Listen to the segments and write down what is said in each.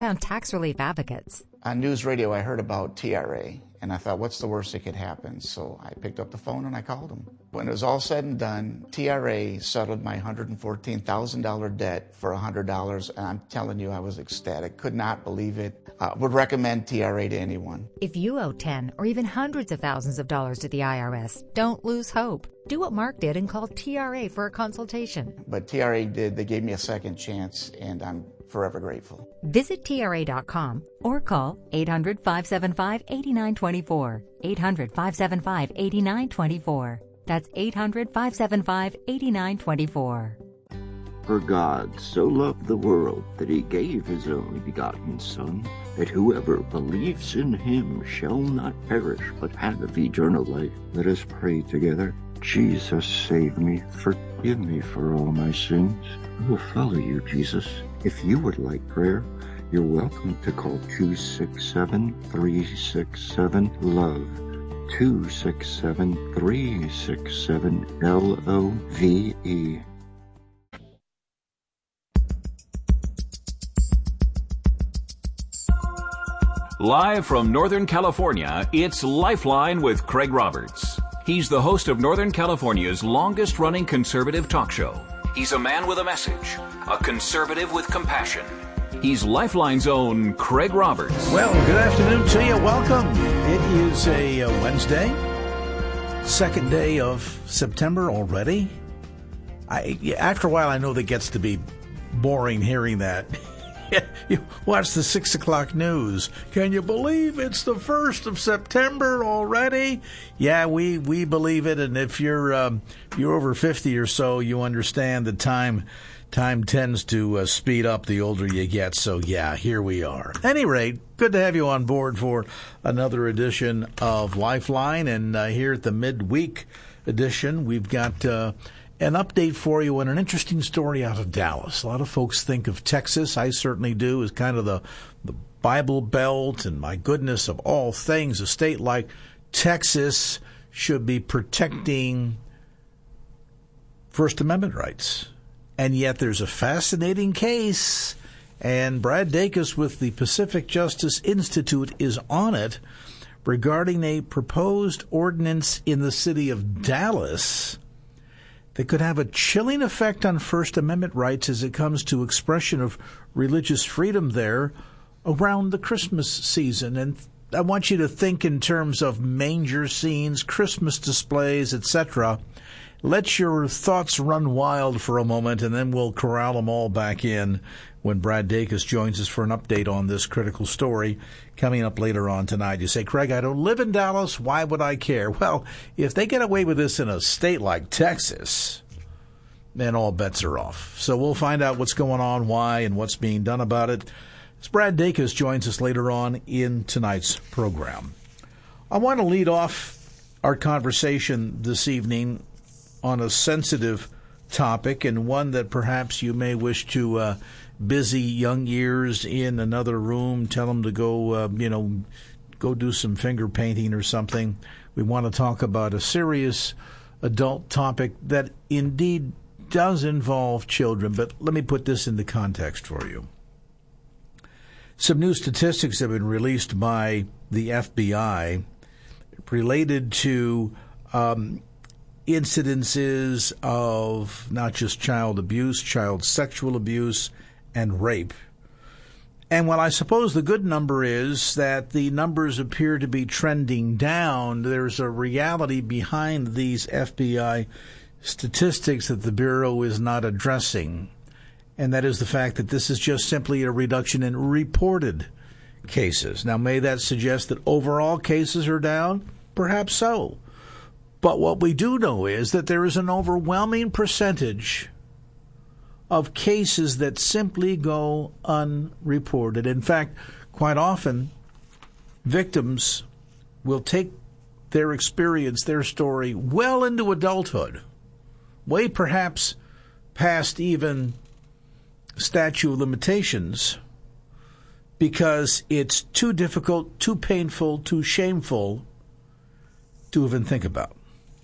On tax relief advocates. On news radio, I heard about TRA, and I thought, what's the worst that could happen? So I picked up the phone and I called them. When it was all said and done, TRA settled my $114,000 debt for $100, and I'm telling you, I was ecstatic. Could not believe it. Would recommend TRA to anyone. If you owe 10 or even hundreds of thousands of dollars to the IRS, don't lose hope. Do what Mark did and call TRA for a consultation. But TRA did. They gave me a second chance, and I'm forever grateful. Visit TRA.com or call 800-575-8924. 800-575-8924. That's 800-575-8924. For God so loved the world that he gave his only begotten Son, that whoever believes in him shall not perish, but have eternal life. Let us pray together. Jesus, save me. Forgive me for all my sins. I will follow you, Jesus. If you would like prayer, you're welcome to call 267-367-LOVE. 267-367-LOVE. Live from Northern California, it's Lifeline with Craig Roberts. He's the host of Northern California's longest-running conservative talk show. He's a man with a message, a conservative with compassion. He's Lifeline's own Craig Roberts. Well, good afternoon to you. Welcome. It is a Wednesday, second day of September already. After a while, I know that gets to be boring hearing that. You watch the 6 o'clock news. Can you believe it's the 1st of September already? Yeah, we believe it. And if you're over 50 or so, you understand that time tends to speed up the older you get. So, yeah, here we are. At any rate, good to have you on board for another edition of Lifeline. And here at the midweek edition, we've got an update for you on an interesting story out of Dallas. A lot of folks think of Texas, I certainly do, as kind of the Bible Belt, and my goodness, of all things, a state like Texas should be protecting First Amendment rights. And yet there's a fascinating case, and Brad Dacus with the Pacific Justice Institute is on it, regarding a proposed ordinance in the city of Dallas that could have a chilling effect on First Amendment rights as it comes to expression of religious freedom there around the Christmas season. And I want you to think in terms of manger scenes, Christmas displays, etc. Let your thoughts run wild for a moment, and then we'll corral them all back in when Brad Dacus joins us for an update on this critical story coming up later on tonight. You say, Craig, I don't live in Dallas. Why would I care? Well, if they get away with this in a state like Texas, then all bets are off. So we'll find out what's going on, why, and what's being done about it as Brad Dacus joins us later on in tonight's program. I want to lead off our conversation this evening on a sensitive topic, and one that perhaps you may wish to busy young ears in another room, tell them to go do some finger painting or something. We want to talk about a serious adult topic that indeed does involve children, but let me put this into context for you. Some new statistics have been released by the FBI related to incidences of not just child abuse, child sexual abuse, and rape. And while I suppose the good number is that the numbers appear to be trending down, there's a reality behind these FBI statistics that the Bureau is not addressing. And that is the fact that this is just simply a reduction in reported cases. Now, may that suggest that overall cases are down? Perhaps so. But what we do know is that there is an overwhelming percentage of cases that simply go unreported. In fact, quite often, victims will take their experience, their story, well into adulthood, way perhaps past even statute of limitations, because it's too difficult, too painful, too shameful to even think about.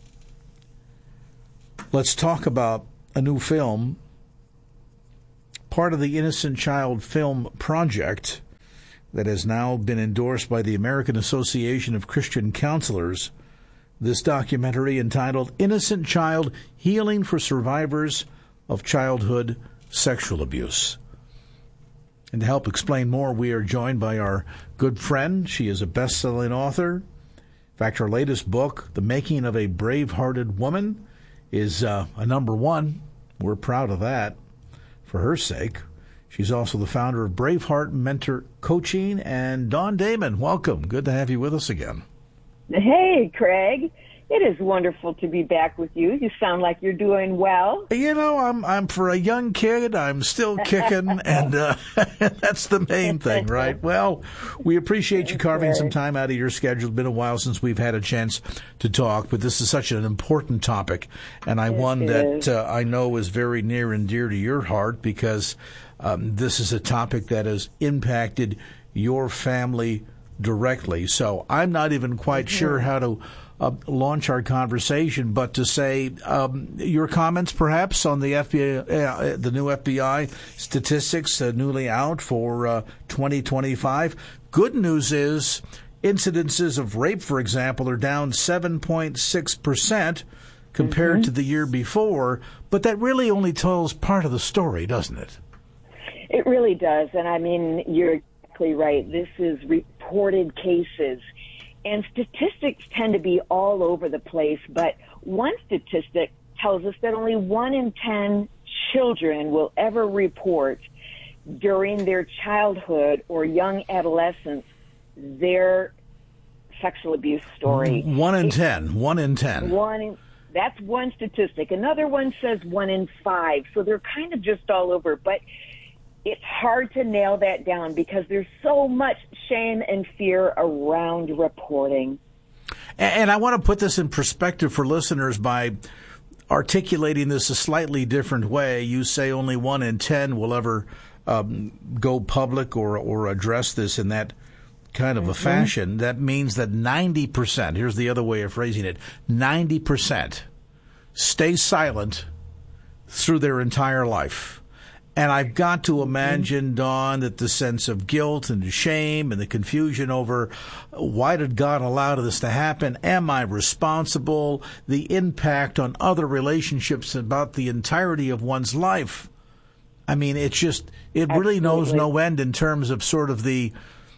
Let's talk about a new film, part of the Innocent Child Film Project, that has now been endorsed by the American Association of Christian Counselors. This documentary entitled Innocent Child, Healing for Survivors of Childhood Sexual Abuse. And to help explain more, we are joined by our good friend. She is a best-selling author. In fact, her latest book, The Making of a Brave-Hearted Woman, is a number one. We're proud of that for her sake. She's also the founder of Braveheart Mentor Coaching. And Dawn Damon, welcome. Good to have you with us again. Hey, Craig. It is wonderful to be back with you. You sound like you're doing well. You know, I'm for a young kid, I'm still kicking, and that's the main thing, right? Well, we appreciate you carving some time out of your schedule. It's been a while since we've had a chance to talk, but this is such an important topic, and one that I know is very near and dear to your heart, because this is a topic that has impacted your family directly. So I'm not even quite sure how to launch our conversation, but to say your comments perhaps on the FBI, the new FBI statistics newly out for 2025. Good news is incidences of rape, for example, are down 7.6% compared to the year before, but that really only tells part of the story, doesn't it? It really does, and I mean, you're exactly right. This is reported cases. And statistics tend to be all over the place, but one statistic tells us that only 1 in 10 children will ever report during their childhood or young adolescence their sexual abuse story. 1 in 10. 1 in 10. That's one statistic. Another one says 1 in 5. So they're kind of just all over, but it's hard to nail that down because there's so much shame and fear around reporting. And I want to put this in perspective for listeners by articulating this a slightly different way. You say only 1 in 10 will ever go public or address this in that kind of a fashion. That means that 90%, here's the other way of phrasing it, 90% stay silent through their entire life. And I've got to imagine, Dawn, that the sense of guilt and shame and the confusion over why did God allow this to happen? Am I responsible? The impact on other relationships about the entirety of one's life. I mean, it really knows no end in terms of sort of the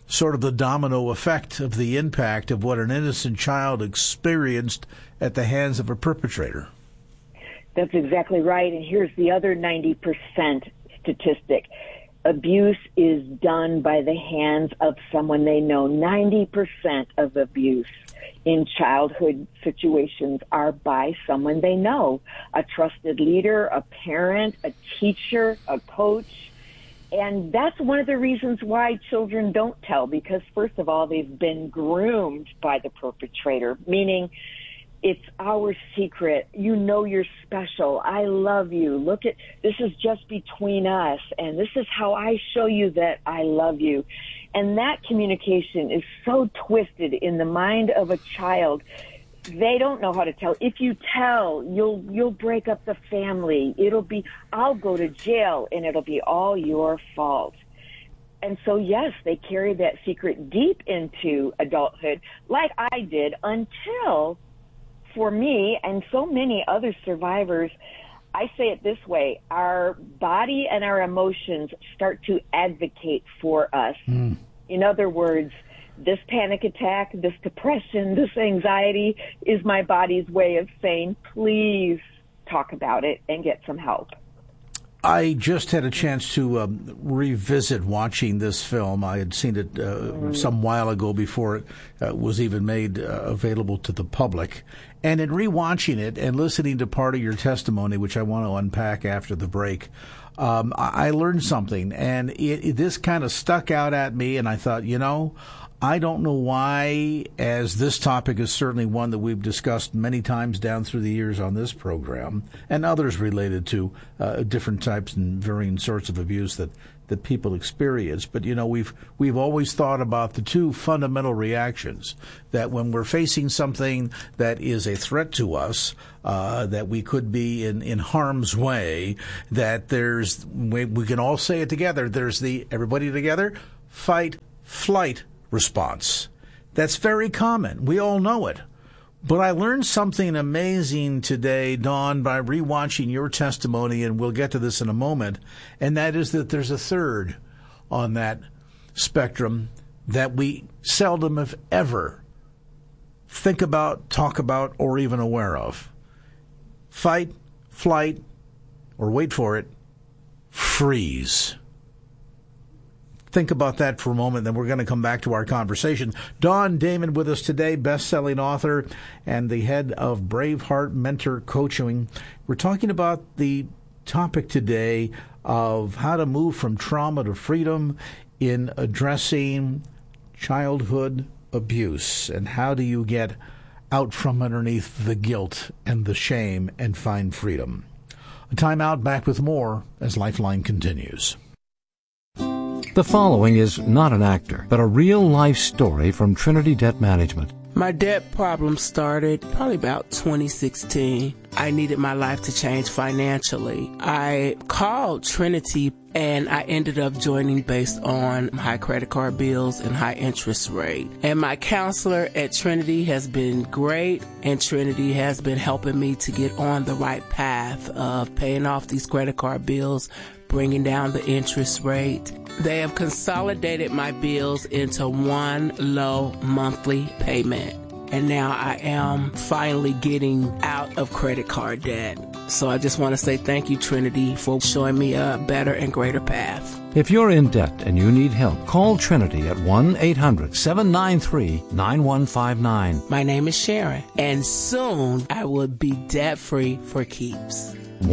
domino effect of the impact of what an innocent child experienced at the hands of a perpetrator. That's exactly right. And here's the other 90% statistic. Abuse is done by the hands of someone they know. 90% of abuse in childhood situations are by someone they know. A trusted leader, a parent, a teacher, a coach. And that's one of the reasons why children don't tell, because first of all, they've been groomed by the perpetrator, meaning it's our secret. You know you're special. I love you. Look at, this is just between us, and this is how I show you that I love you. And that communication is so twisted in the mind of a child. They don't know how to tell. If you tell, you'll break up the family. It'll be, I'll go to jail, and it'll be all your fault. And so, yes, they carry that secret deep into adulthood, like I did, until, for me and so many other survivors, I say it this way, our body and our emotions start to advocate for us. In other words, this panic attack, this depression, this anxiety is my body's way of saying, please talk about it and get some help. I just had a chance to revisit watching this film. I had seen it some while ago before it was even made available to the public. And in rewatching it and listening to part of your testimony, which I want to unpack after the break, I learned something. And this kind of stuck out at me, and I thought, I don't know why, as this topic is certainly one that we've discussed many times down through the years on this program, and others related to different types and varying sorts of abuse that people experience. But, we've always thought about the two fundamental reactions, that when we're facing something that is a threat to us, that we could be in harm's way, that we can all say it together, there's the everybody together, fight, flight response. That's very common. We all know it. But I learned something amazing today, Dawn, by rewatching your testimony, and we'll get to this in a moment, and that is that there's a third on that spectrum that we seldom, if ever, think about, talk about, or even aware of. Fight, flight, or wait for it, freeze. Think about that for a moment, then we're going to come back to our conversation. Dawn Damon with us today, best-selling author and the head of Braveheart Mentor Coaching. We're talking about the topic today of how to move from trauma to freedom in addressing childhood abuse, and how do you get out from underneath the guilt and the shame and find freedom. A time out, back with more as Lifeline continues. The following is not an actor, but a real-life story from Trinity Debt Management. My debt problem started probably about 2016. I needed my life to change financially. I called Trinity and I ended up joining based on high credit card bills and high interest rate. And my counselor at Trinity has been great, and Trinity has been helping me to get on the right path of paying off these credit card bills, bringing down the interest rate. They have consolidated my bills into one low monthly payment. And now I am finally getting out of credit card debt. So I just want to say thank you, Trinity, for showing me a better and greater path. If you're in debt and you need help, call Trinity at 1-800-793-9159. My name is Sharon, and soon I will be debt-free for keeps.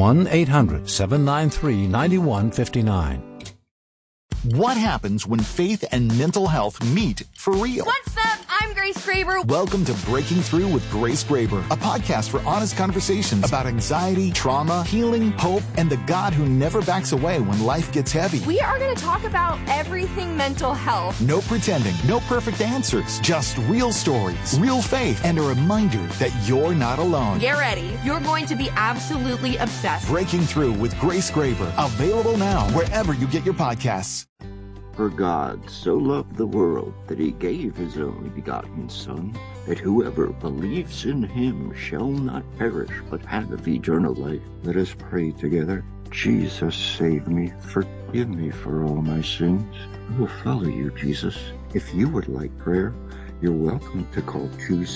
1-800-793-9159. What happens when faith and mental health meet for real? What's up? I'm Grace Graber. Welcome to Breaking Through with Grace Graber, a podcast for honest conversations about anxiety, trauma, healing, hope, and the God who never backs away when life gets heavy. We are going to talk about everything mental health. No pretending, no perfect answers, just real stories, real faith, and a reminder that you're not alone. Get ready. You're going to be absolutely obsessed. Breaking Through with Grace Graber, available now wherever you get your podcasts. For God so loved the world that he gave his only begotten Son, that whoever believes in him shall not perish but have eternal life. Let us pray together. Jesus, save me. Forgive me for all my sins. I will follow you, Jesus. If you would like prayer, you're welcome to call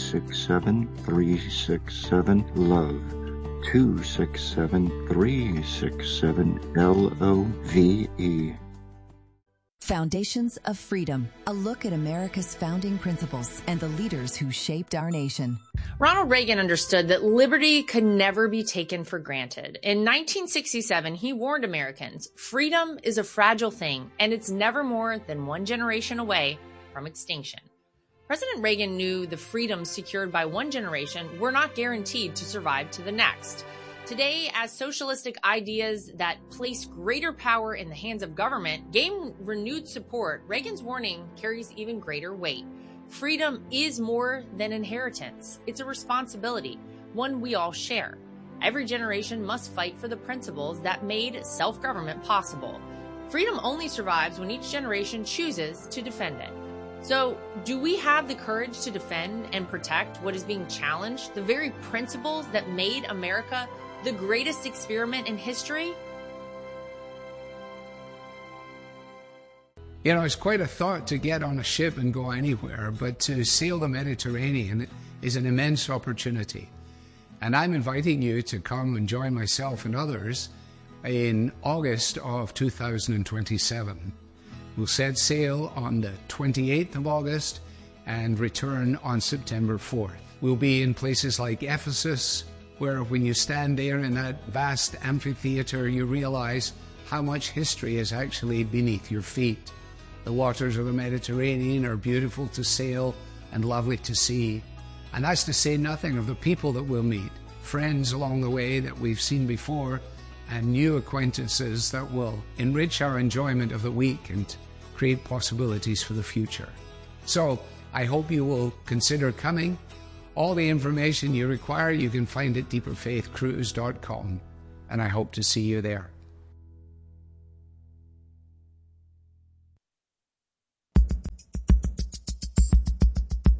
267-367-LOVE. 267-367-LOVE. Foundations of Freedom, a look at America's founding principles and the leaders who shaped our nation. Ronald Reagan understood that liberty could never be taken for granted. In 1967, he warned Americans, freedom is a fragile thing, and it's never more than one generation away from extinction. President Reagan knew the freedoms secured by one generation were not guaranteed to survive to the next. Today, as socialistic ideas that place greater power in the hands of government gain renewed support, Reagan's warning carries even greater weight. Freedom is more than inheritance. It's a responsibility, one we all share. Every generation must fight for the principles that made self-government possible. Freedom only survives when each generation chooses to defend it. So, do we have the courage to defend and protect what is being challenged, the very principles that made America the greatest experiment in history? You know, it's quite a thought to get on a ship and go anywhere, but to sail the Mediterranean is an immense opportunity. And I'm inviting you to come and join myself and others in August of 2027. We'll set sail on the 28th of August and return on September 4th. We'll be in places like Ephesus, where when you stand there in that vast amphitheater, you realize how much history is actually beneath your feet. The waters of the Mediterranean are beautiful to sail and lovely to see. And that's to say nothing of the people that we'll meet, friends along the way that we've seen before, and new acquaintances that will enrich our enjoyment of the week and create possibilities for the future. So I hope you will consider coming. All the information you require you can find at deeperfaithcruise.com, and I hope to see you there.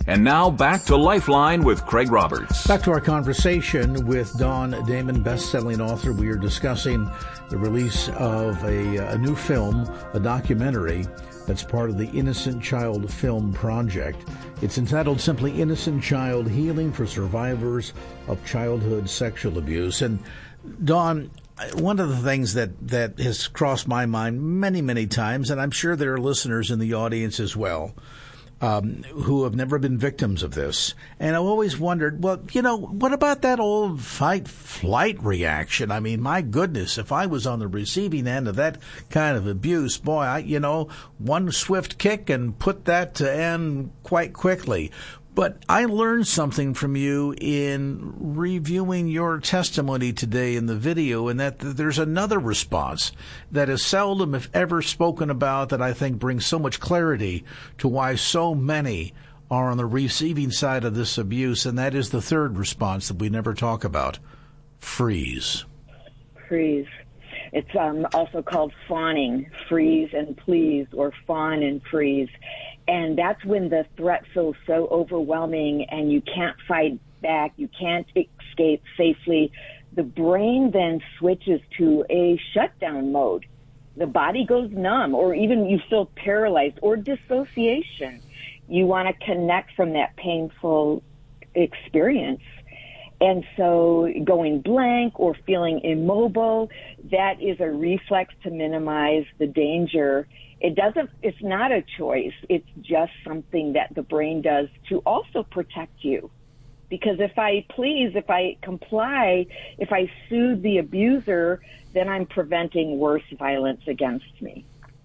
And now back to Lifeline with Craig Roberts. Back to our conversation with Dawn Damon, best-selling author. We are discussing the release of a new film, a documentary that's part of the Innocent Child Film Project. It's entitled simply Innocent Child: Healing for Survivors of Childhood Sexual Abuse. And Dawn, one of the things that has crossed my mind many, many times, and I'm sure there are listeners in the audience as well, who have never been victims of this. And I've always wondered, well, what about that old fight-flight reaction? I mean, my goodness, if I was on the receiving end of that kind of abuse, boy, one swift kick and put that to end quite quickly. But I learned something from you in reviewing your testimony today in the video, and that there's another response that is seldom, if ever, spoken about, that I think brings so much clarity to why so many are on the receiving side of this abuse, and that is the third response that we never talk about: freeze. Freeze. It's also called fawning, freeze and please, or fawn and freeze. And that's when the threat feels so overwhelming and you can't fight back, you can't escape safely. The brain then switches to a shutdown mode. The body goes numb, or even you feel paralyzed, or dissociation. You want to connect from that painful experience. And so going blank or feeling immobile, that is a reflex to minimize the danger. It's not a choice. It's just something that the brain does to also protect you. Because if I comply, if I soothe the abuser, then I'm preventing worse violence against me.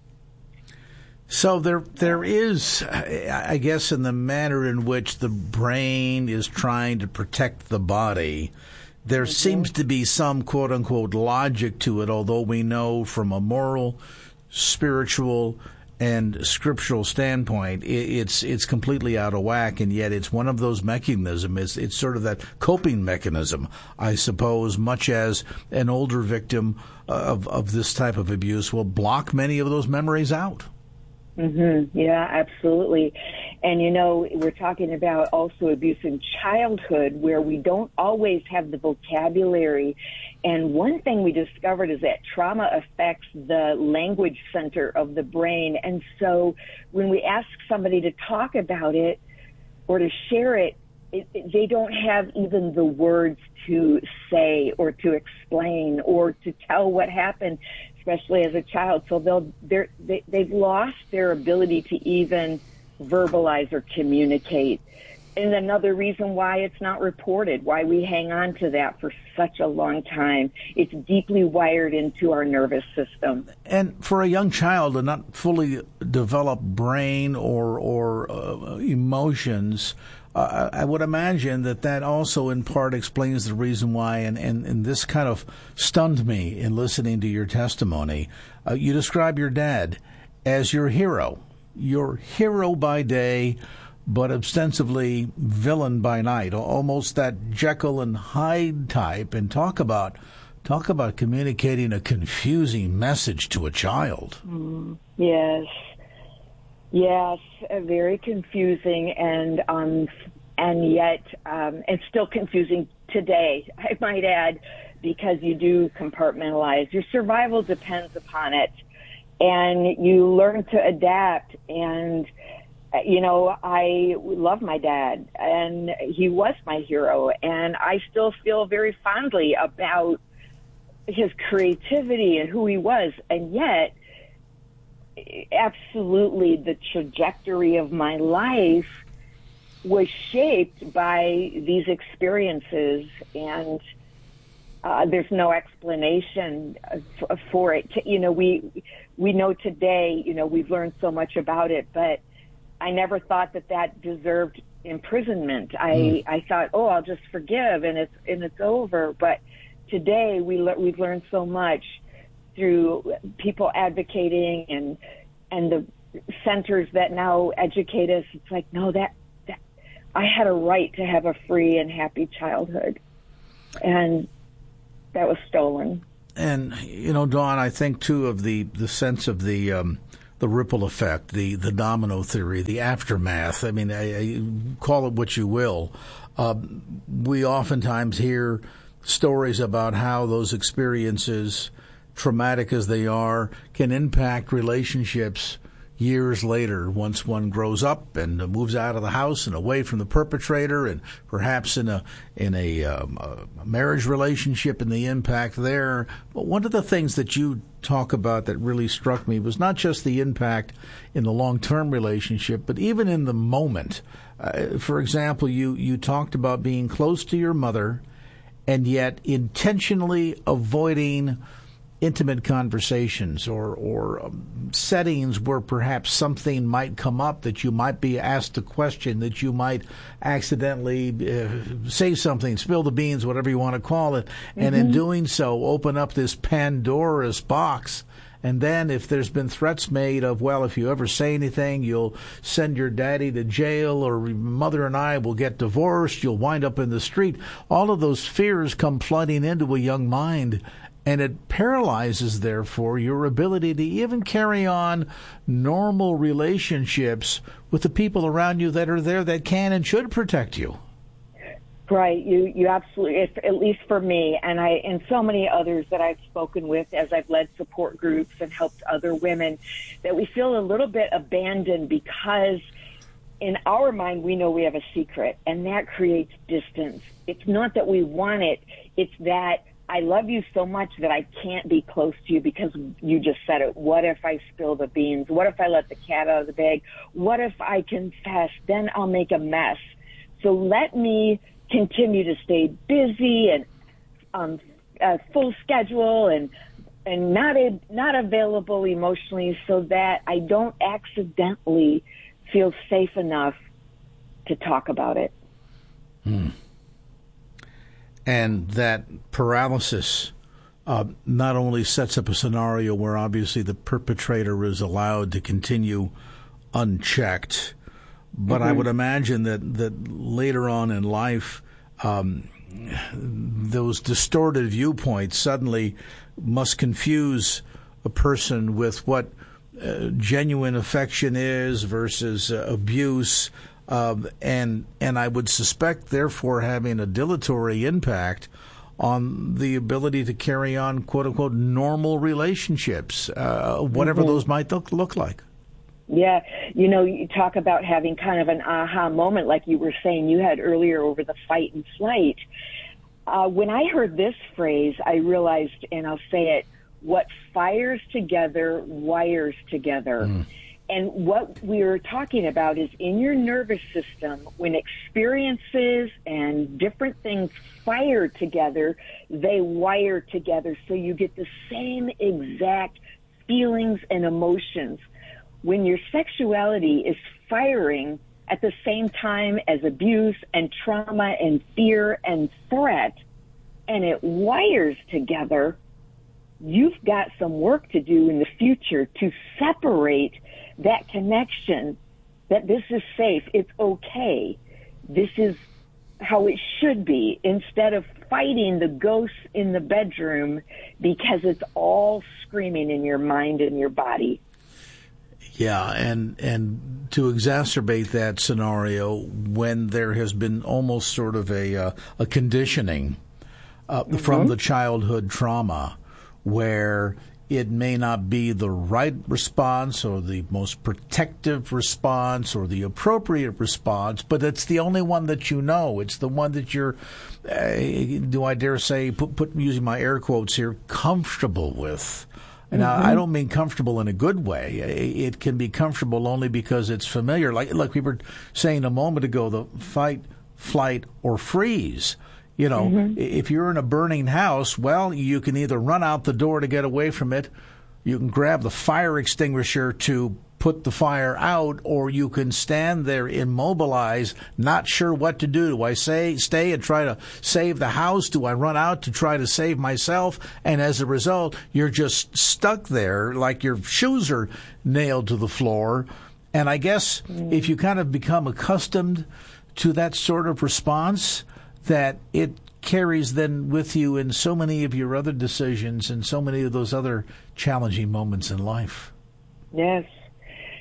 So there is, I guess, in the manner in which the brain is trying to protect the body, there seems to be some quote-unquote logic to it, although we know from a moral, spiritual, and scriptural standpoint, it's completely out of whack, and yet it's one of those mechanisms. It's sort of that coping mechanism, I suppose, much as an older victim of this type of abuse will block many of those memories out. Mm-hmm. Yeah, absolutely. And, we're talking about also abuse in childhood, where we don't always have the vocabulary. And one thing we discovered is that trauma affects the language center of the brain. And so when we ask somebody to talk about it or to share it, they don't have even the words to say or to explain or to tell what happened, especially as a child. So they've lost their ability to even verbalize or communicate. And another reason why it's not reported, why we hang on to that for such a long time. It's deeply wired into our nervous system. And for a young child, a not fully developed brain or emotions, I would imagine that also in part explains the reason why, and this kind of stunned me in listening to your testimony. You describe your dad as your hero by day, but ostensibly villain by night, almost that Jekyll and Hyde type, and talk about communicating a confusing message to a child. Yes, very confusing, and yet it's still confusing today, I might add, because you do compartmentalize. Your survival depends upon it, and you learn to adapt. And I love my dad, and he was my hero, and I still feel very fondly about his creativity and who he was, and yet absolutely the trajectory of my life was shaped by these experiences, and there's no explanation for it. We know today, we've learned so much about it, but I never thought that deserved imprisonment. I thought, I'll just forgive and it's over. But today we've learned so much through people advocating and the centers that now educate us. It's like, no, that I had a right to have a free and happy childhood, and that was stolen. And Dawn, I think too of the sense of the the ripple effect, the domino theory, the aftermath. I mean, I call it what you will. We oftentimes hear stories about how those experiences, traumatic as they are, can impact relationships years later, once one grows up and moves out of the house and away from the perpetrator, and perhaps in a marriage relationship and the impact there. But one of the things that you talk about that really struck me was not just the impact in the long-term relationship, but even in the moment. For example, you talked about being close to your mother and yet intentionally avoiding intimate conversations or settings where perhaps something might come up, that you might be asked a question, that you might accidentally say something, spill the beans, whatever you want to call it, and in doing so open up this Pandora's box. And then if there's been threats made of, well, if you ever say anything, you'll send your daddy to jail, or mother and I will get divorced, you'll wind up in the street, all of those fears come flooding into a young mind. And it paralyzes, therefore, your ability to even carry on normal relationships with the people around you that are there that can and should protect you. Right. You absolutely, at least for me, and so many others that I've spoken with as I've led support groups and helped other women, that we feel a little bit abandoned because in our mind we know we have a secret, and that creates distance. It's not that we want it, it's that I love you so much that I can't be close to you because you just said it. What if I spill the beans? What if I let the cat out of the bag? What if I confess? Then I'll make a mess. So let me continue to stay busy and full schedule and not available emotionally, so that I don't accidentally feel safe enough to talk about it. And that paralysis not only sets up a scenario where obviously the perpetrator is allowed to continue unchecked, but I would imagine that later on in life, those distorted viewpoints suddenly must confuse a person with what genuine affection is versus abuse. And I would suspect, therefore, having a dilatory impact on the ability to carry on, quote-unquote, normal relationships, whatever those might look like. Yeah. You talk about having kind of an aha moment, like you were saying you had earlier over the fight and flight. When I heard this phrase, I realized, and I'll say it, what fires together wires together. And what we're talking about is in your nervous system, when experiences and different things fire together, they wire together, so you get the same exact feelings and emotions. When your sexuality is firing at the same time as abuse and trauma and fear and threat, and it wires together, you've got some work to do in the future to separate that connection, that this is safe, it's okay, this is how it should be, instead of fighting the ghosts in the bedroom because it's all screaming in your mind and your body. Yeah, and to exacerbate that scenario, when there has been almost sort of a conditioning from the childhood trauma, where it may not be the right response or the most protective response or the appropriate response, but it's the only one that you know. It's the one that you're, do I dare say, put using my air quotes here, comfortable with. And I don't mean comfortable in a good way. It can be comfortable only because it's familiar. Like we were saying a moment ago, the fight, flight, or freeze. You know, if you're in a burning house, well, you can either run out the door to get away from it, you can grab the fire extinguisher to put the fire out, or you can stand there immobilized, not sure what to do. Do I stay and try to save the house? Do I run out to try to save myself? And as a result, you're just stuck there like your shoes are nailed to the floor. And I guess if you kind of become accustomed to that sort of response, that it carries then with you in so many of your other decisions and so many of those other challenging moments in life. Yes,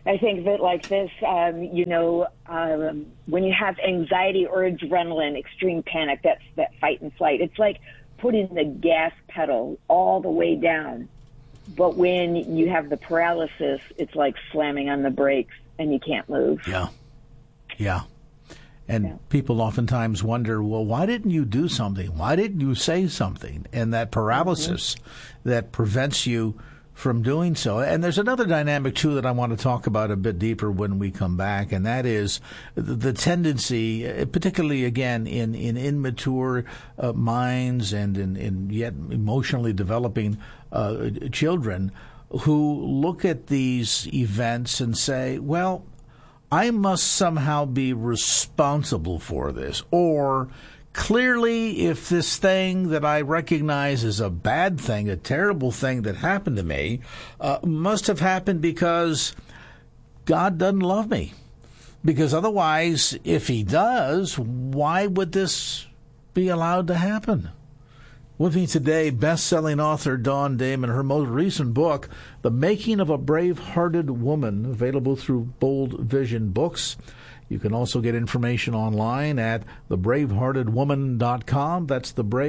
I think that like this, when you have anxiety or adrenaline, extreme panic, that's that fight and flight. It's like putting the gas pedal all the way down. But when you have the paralysis, it's like slamming on the brakes and you can't move. Yeah. And people oftentimes wonder, well, why didn't you do something? Why didn't you say something? And that paralysis that prevents you from doing so. And there's another dynamic, too, that I want to talk about a bit deeper when we come back, and that is the tendency, particularly, again, in immature minds and in yet emotionally developing children, who look at these events and say, well, I must somehow be responsible for this, or clearly, if this thing that I recognize as a bad thing, a terrible thing that happened to me, must have happened because God doesn't love me. Because otherwise, if he does, why would this be allowed to happen? With me today, best-selling author Dawn Damon, her most recent book, The Making of a Brave-Hearted Woman, available through Bold Vision Books. You can also get information online at thebraveheartedwoman.com. That's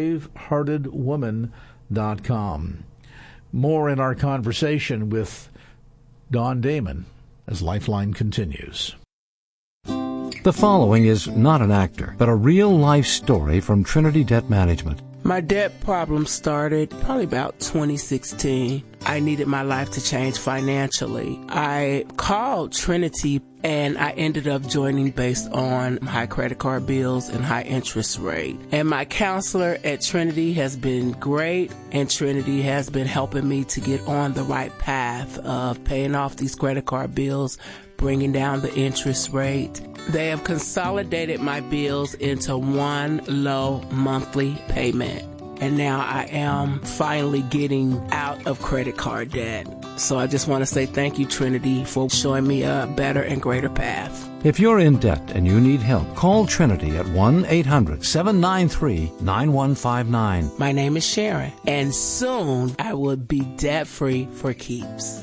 thebraveheartedwoman.com. More in our conversation with Dawn Damon as Lifeline continues. The following is not an actor, but a real-life story from Trinity Debt Management. My debt problem started probably about 2016. I needed my life to change financially. I called Trinity and I ended up joining based on high credit card bills and high interest rate. And my counselor at Trinity has been great, and Trinity has been helping me to get on the right path of paying off these credit card bills, bringing down the interest rate. They have consolidated my bills into one low monthly payment. And now I am finally getting out of credit card debt. So I just want to say thank you, Trinity, for showing me a better and greater path. If you're in debt and you need help, call Trinity at 1-800-793-9159. My name is Sharon, and soon I will be debt-free for keeps.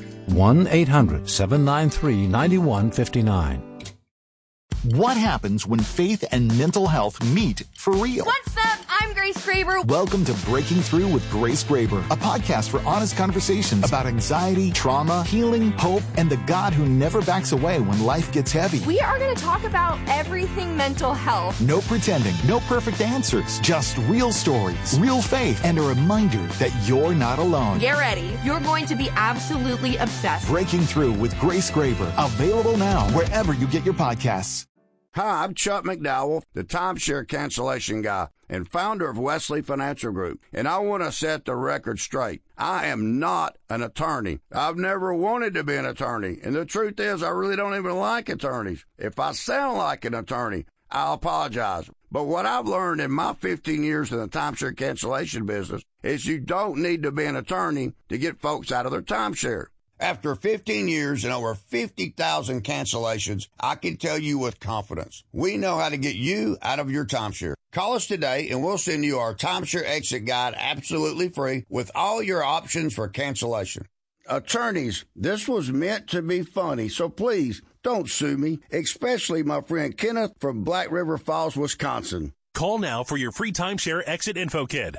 1-800-793-9159. What happens when faith and mental health meet for real? What's up? I'm Grace Graber. Welcome to Breaking Through with Grace Graber, a podcast for honest conversations about anxiety, trauma, healing, hope, and the God who never backs away when life gets heavy. We are going to talk about everything mental health. No pretending, no perfect answers, just real stories, real faith, and a reminder that you're not alone. Get ready. You're going to be absolutely obsessed. Breaking Through with Grace Graber, available now wherever you get your podcasts. Hi, I'm Chuck McDowell, the timeshare cancellation guy and founder of Wesley Financial Group, and I want to set the record straight. I am not an attorney. I've never wanted to be an attorney, and the truth is I really don't even like attorneys. If I sound like an attorney, I'll apologize. But what I've learned in my 15 years in the timeshare cancellation business is you don't need to be an attorney to get folks out of their timeshare. After 15 years and over 50,000 cancellations, I can tell you with confidence, we know how to get you out of your timeshare. Call us today and we'll send you our timeshare exit guide absolutely free with all your options for cancellation. Attorneys, this was meant to be funny, so please don't sue me, especially my friend Kenneth from Black River Falls, Wisconsin. Call now for your free timeshare exit info kit.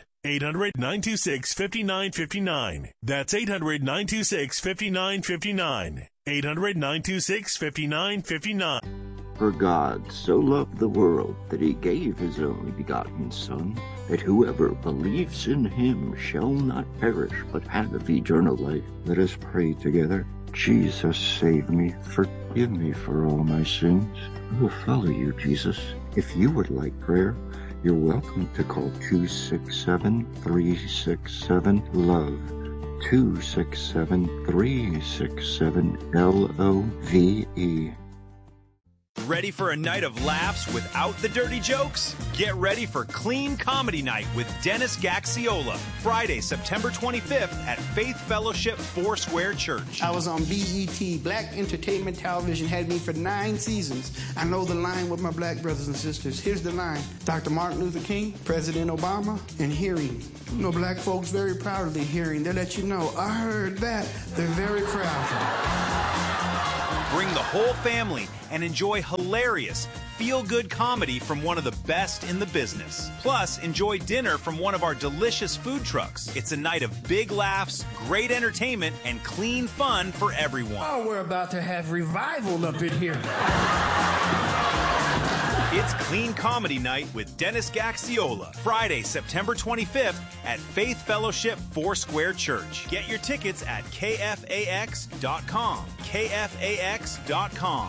800-926-5959. That's 800-926-5959. 800-926-5959. For God so loved the world that he gave his only begotten Son, that whoever believes in him shall not perish but have eternal life. Let us pray together. Jesus, save me. Forgive me for all my sins. I will follow you, Jesus. If you would like prayer, you're welcome to call 267-367-LOVE. 267-367-LOVE. Ready for a night of laughs without the dirty jokes? Get ready for Clean Comedy Night with Dennis Gaxiola, Friday, September 25th at Faith Fellowship Foursquare Church. I was on BET, Black Entertainment Television, had me for 9 seasons. I know the line with my black brothers and sisters. Here's the line. Dr. Martin Luther King, President Obama, and hearing. You know, black folks very proud of their hearing. They let you know, I heard that. They're very proud of it. Bring the whole family and enjoy hilarious, feel-good comedy from one of the best in the business. Plus, enjoy dinner from one of our delicious food trucks. It's a night of big laughs, great entertainment, and clean fun for everyone. Oh, we're about to have revival up in here. It's Clean Comedy Night with Dennis Gaxiola, Friday, September 25th at Faith Fellowship Foursquare Church. Get your tickets at kfax.com. kfax.com.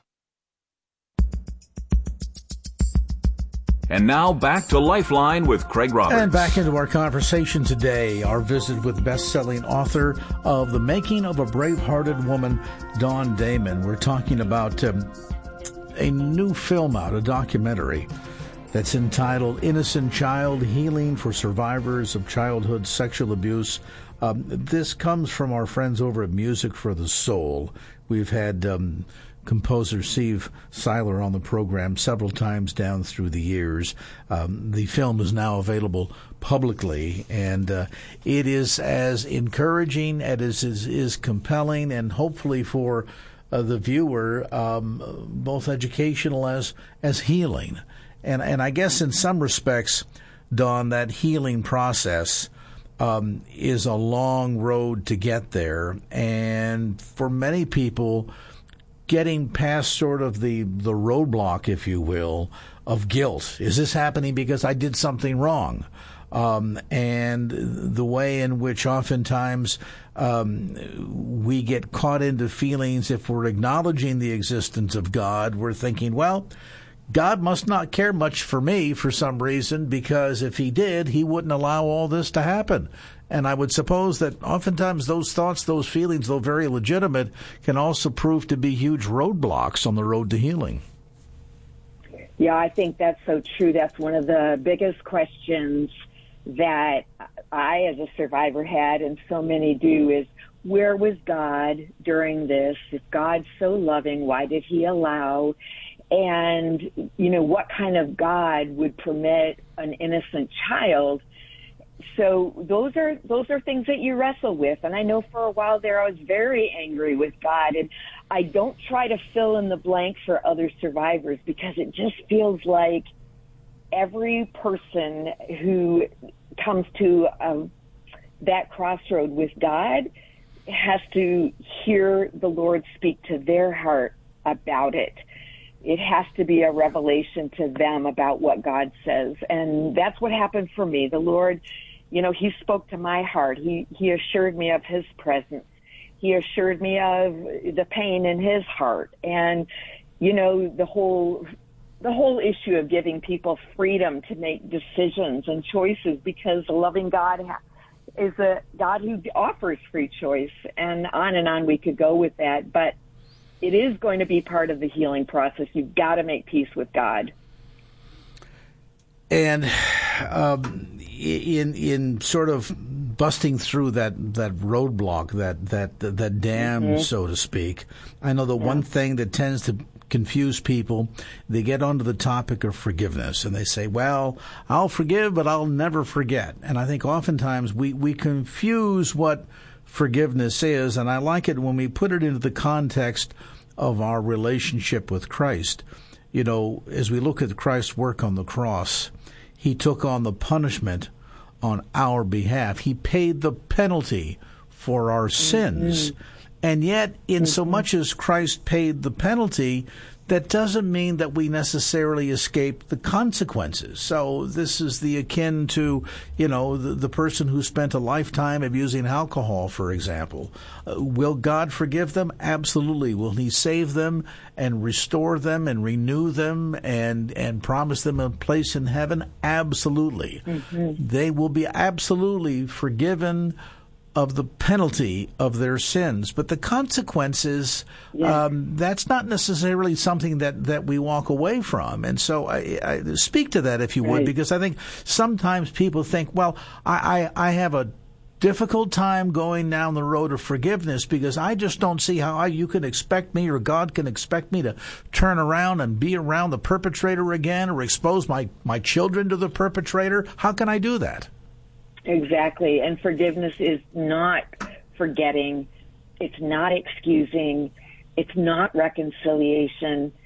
And now back to Lifeline with Craig Roberts. And back into our conversation today, our visit with best-selling author of The Making of a Brave-Hearted Woman, Dawn Damon. We're talking about a new film out, a documentary that's entitled Innocent Child, Healing for Survivors of Childhood Sexual Abuse. This comes from our friends over at Music for the Soul. We've had composer Steve Seiler on the program several times down through the years. The film is now available publicly, and it is as encouraging as it is compelling, and hopefully for the viewer, both educational as healing. And I guess in some respects, Dawn, that healing process is a long road to get there. And for many people, getting past sort of the roadblock, if you will, of guilt. Is this happening because I did something wrong? And the way in which oftentimes we get caught into feelings, if we're acknowledging the existence of God, we're thinking, well, God must not care much for me for some reason, because if he did, he wouldn't allow all this to happen. And I would suppose that oftentimes those thoughts, those feelings, though very legitimate, can also prove to be huge roadblocks on the road to healing. Yeah, I think that's so true. That's one of the biggest questions that I, as a survivor, had, and so many do, is where was God during this? If God's so loving, why did he allow? And, you know, what kind of God would permit an innocent child? So those are things that you wrestle with. And I know for a while there I was very angry with God, and I don't try to fill in the blank for other survivors, because it just feels like every person who comes to that crossroad with God has to hear the Lord speak to their heart about it. It has to be a revelation to them about what God says. And that's what happened for me. The Lord, you know, he spoke to my heart. He assured me of his presence. He assured me of the pain in his heart. And, you know, the whole issue of giving people freedom to make decisions and choices, because a loving God is a God who offers free choice, and on we could go with that. But it is going to be part of the healing process. You've got to make peace with God. And in sort of busting through that roadblock, that dam, so to speak, I know the one thing that tends to confuse people, they get onto the topic of forgiveness, and they say, well, I'll forgive, but I'll never forget. And I think oftentimes we confuse what forgiveness is, and I like it when we put it into the context of our relationship with Christ. You know, as we look at Christ's work on the cross, he took on the punishment on our behalf. He paid the penalty for our sins. And yet, in so much as Christ paid the penalty, that doesn't mean that we necessarily escape the consequences. So this is the akin to, you know, the person who spent a lifetime abusing alcohol, for example. Will God forgive them? Absolutely. Will he save them and restore them and renew them and promise them a place in heaven? Absolutely. They will be absolutely forgiven of the penalty of their sins. But the consequences, that's not necessarily something that we walk away from. And so I speak to that, if you would, because I think sometimes people think, well, I have a difficult time going down the road of forgiveness because I just don't see how you can expect me, or God can expect me, to turn around and be around the perpetrator again, or expose my children to the perpetrator. How can I do that? Exactly. And forgiveness is not forgetting. It's not excusing. It's not reconciliation.